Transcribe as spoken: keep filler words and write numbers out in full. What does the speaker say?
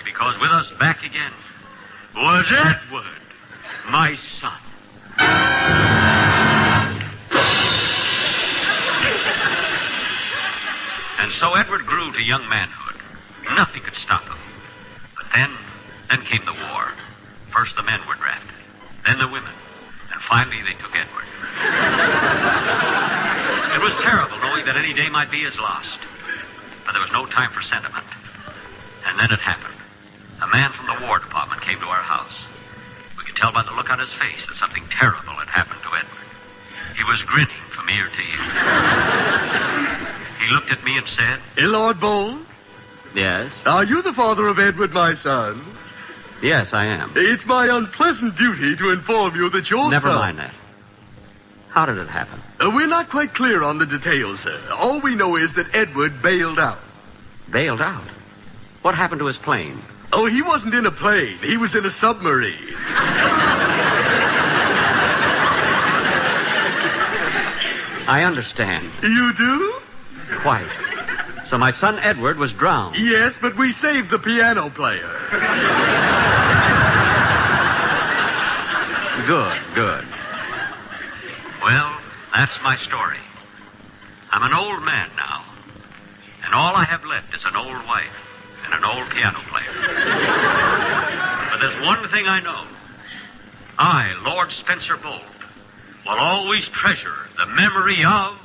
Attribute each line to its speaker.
Speaker 1: because with us back again was Edward, my son. And so Edward grew to young manhood. Nothing could stop him. But then, then came the war. First the men were drafted, then the women, and finally they took Edward. It was terrible knowing that any day might be his lost. But there was no time for sentiment. And then it happened. A man from the War Department came to our house. We could tell by the look on his face that something terrible had happened to Edward. He was grinning from ear to ear. He looked at me and said,
Speaker 2: Hey, Lord Bold?
Speaker 1: Yes?
Speaker 2: Are you the father of Edward, my son?
Speaker 1: Yes, I am.
Speaker 2: It's my unpleasant duty to inform you that your
Speaker 1: Never
Speaker 2: son...
Speaker 1: mind that. How did it happen?
Speaker 2: Uh, we're not quite clear on the details, sir. All we know is that Edward bailed out.
Speaker 1: Bailed out? What happened to his plane?
Speaker 2: Oh, he wasn't in a plane. He was in a submarine.
Speaker 1: I understand.
Speaker 2: You do?
Speaker 1: Quite. So my son Edward was drowned.
Speaker 2: Yes, but we saved the piano player.
Speaker 1: Good, good. Well, that's my story. I'm an old man now. And all I have left is an old wife and an old piano player. But there's one thing I know. I, Lord Spencer Bold, will always treasure the memory of